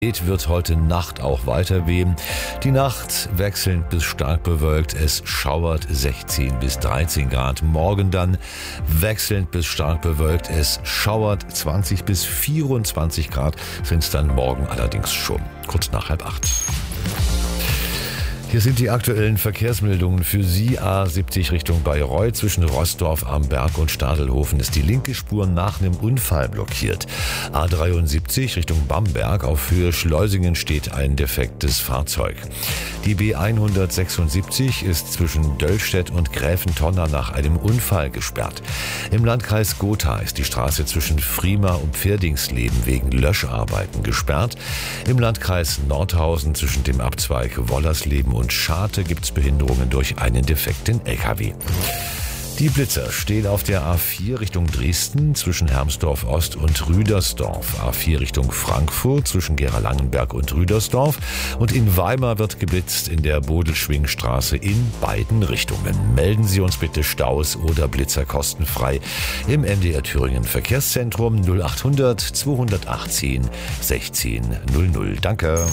Wird heute Nacht auch weiter wehen. Die Nacht wechselnd bis stark bewölkt. Es schauert 16 bis 13 Grad. Morgen dann wechselnd bis stark bewölkt. Es schauert 20 bis 24 Grad. Sind es dann morgen allerdings schon. Kurz nach 7:30. Hier sind die aktuellen Verkehrsmeldungen für Sie. A70 Richtung Bayreuth. Zwischen Roßdorf am Berg und Stadelhofen ist die linke Spur nach einem Unfall blockiert. A73 Richtung Bamberg. Auf Höhe Schleusingen steht ein defektes Fahrzeug. Die B176 ist zwischen Döllstedt und Gräfentonna nach einem Unfall gesperrt. Im Landkreis Gotha ist die Straße zwischen Frima und Pferdingsleben wegen Löscharbeiten gesperrt. Im Landkreis Nordhausen zwischen dem Abzweig Wollersleben und Scharte gibt es Behinderungen durch einen defekten LKW. Die Blitzer stehen auf der A4 Richtung Dresden zwischen Hermsdorf Ost und Rüdersdorf. A4 Richtung Frankfurt zwischen Gera-Langenberg und Rüdersdorf. Und in Weimar wird geblitzt in der Bodelschwingstraße in beiden Richtungen. Melden Sie uns bitte Staus oder Blitzer kostenfrei im MDR Thüringen Verkehrszentrum 0800 218 16 00. Danke.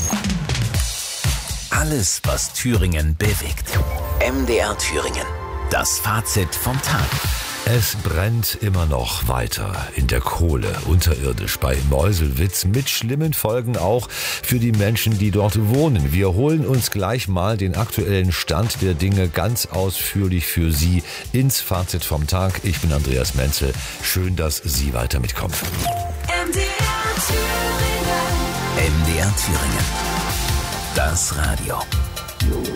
Alles, was Thüringen bewegt. MDR Thüringen. Das Fazit vom Tag. Es brennt immer noch weiter in der Kohle, unterirdisch bei Meuselwitz, mit schlimmen Folgen auch für die Menschen, die dort wohnen. Wir holen uns gleich mal den aktuellen Stand der Dinge ganz ausführlich für Sie ins Fazit vom Tag. Ich bin Andreas Menzel. Schön, dass Sie weiter mitkommen. MDR Thüringen. MDR Thüringen. Das Radio.